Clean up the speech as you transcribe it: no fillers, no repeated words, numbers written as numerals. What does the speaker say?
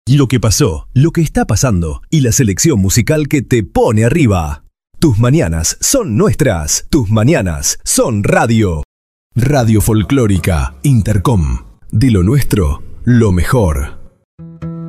Lo que pasó, lo que está pasando y la selección musical que te pone arriba. Tus mañanas son nuestras. Tus mañanas son radio. Radio Folclórica Intercom. De lo nuestro, lo mejor.